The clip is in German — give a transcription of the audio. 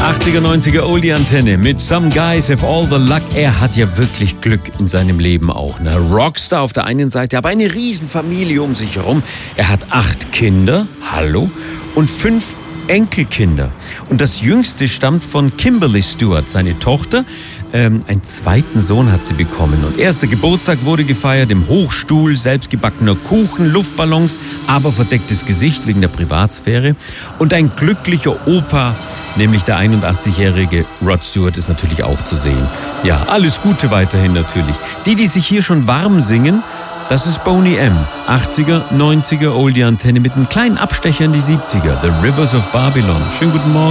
80er, 90er Oldie-Antenne mit Some Guys Have All the Luck. Er hat ja wirklich Glück in seinem Leben auch. Ne? Rockstar auf der einen Seite, aber eine Riesenfamilie um sich herum. Er hat 8 Kinder, hallo, und 5 Enkelkinder. Und das jüngste stammt von Kimberly Stewart, seine Tochter. Einen zweiten Sohn hat sie bekommen. Und erster Geburtstag wurde gefeiert im Hochstuhl, selbstgebackener Kuchen, Luftballons, aber verdecktes Gesicht wegen der Privatsphäre. Und ein glücklicher Opa, nämlich der 81-jährige Rod Stewart, ist natürlich auch zu sehen. Ja, alles Gute weiterhin natürlich. Die sich hier schon warm singen, das ist Boney M. 80er, 90er Oldie-Antenne mit einem kleinen Abstecher in die 70er. The Rivers of Babylon. Schönen guten Morgen.